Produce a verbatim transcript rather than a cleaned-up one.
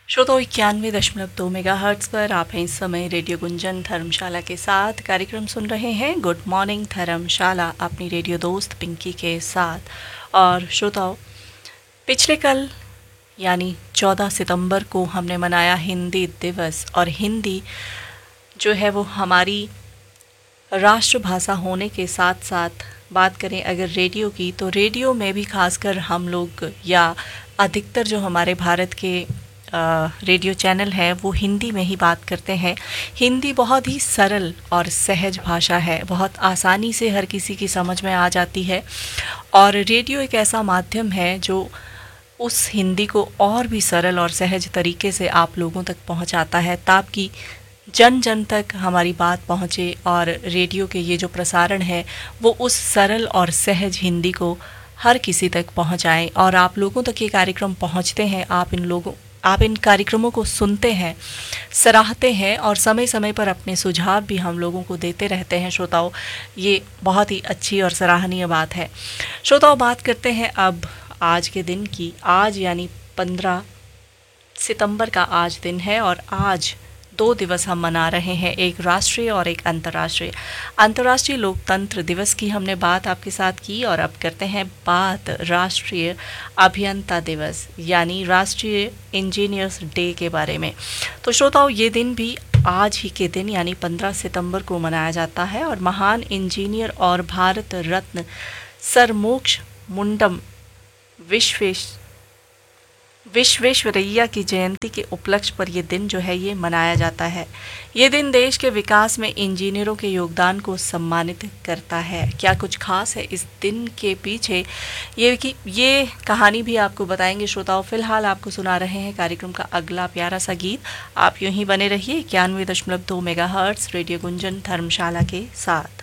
श्रोताओ इक्यानवे दशमलव दो मेगा हर्ट्स पर आप हैं इस समय रेडियो गुंजन धर्मशाला के साथ कार्यक्रम सुन रहे हैं गुड मॉर्निंग धर्मशाला अपनी रेडियो दोस्त पिंकी के साथ। और श्रोताओ, पिछले कल यानी चौदह सितंबर को हमने मनाया हिंदी दिवस। और हिंदी जो है वो हमारी राष्ट्रभाषा होने के साथ साथ बात करें अगर रेडियो की, तो रेडियो में भी खासकर हम लोग या अधिकतर जो हमारे भारत के रेडियो चैनल है वो हिंदी में ही बात करते हैं। हिंदी बहुत ही सरल और सहज भाषा है, बहुत आसानी से हर किसी की समझ में आ जाती है। और रेडियो एक ऐसा माध्यम है जो उस हिंदी को और भी सरल और सहज तरीके से आप लोगों तक पहुंचाता है, ताकि जन जन तक हमारी बात पहुंचे और रेडियो के ये जो प्रसारण है वो उस सरल और सहज हिंदी को हर किसी तक पहुंचाएं। और आप लोगों तक ये कार्यक्रम पहुंचते हैं, आप इन लोगों आप इन कार्यक्रमों को सुनते हैं, सराहते हैं और समय समय पर अपने सुझाव भी हम लोगों को देते रहते हैं। श्रोताओं, ये बहुत ही अच्छी और सराहनीय बात है। श्रोताओं, बात करते हैं अब आज के दिन की। आज यानी पंद्रह सितंबर का आज दिन है और आज दो दिवस हम मना रहे हैं, एक राष्ट्रीय और एक अंतर्राष्ट्रीय। अंतर्राष्ट्रीय लोकतंत्र दिवस की हमने बात आपके साथ की और अब करते हैं बात राष्ट्रीय अभियंता दिवस यानी राष्ट्रीय इंजीनियर्स डे के बारे में। तो श्रोताओं, ये दिन भी आज ही के दिन यानी पंद्रह सितंबर को मनाया जाता है और महान इंजीनियर और भारत रत्न सर मोक्ष मुंडम विश्वेश विश्वेश्वरैया की जयंती के उपलक्ष्य पर यह दिन जो है ये मनाया जाता है। ये दिन देश के विकास में इंजीनियरों के योगदान को सम्मानित करता है। क्या कुछ खास है इस दिन के पीछे, ये कि ये कहानी भी आपको बताएंगे श्रोताओं। फिलहाल आपको सुना रहे हैं कार्यक्रम का अगला प्यारा सा गीत। आप यूं ही बने रहिए इक्यानवे दशमलव दो मेगा हर्ट्स रेडियो गुंजन धर्मशाला के साथ।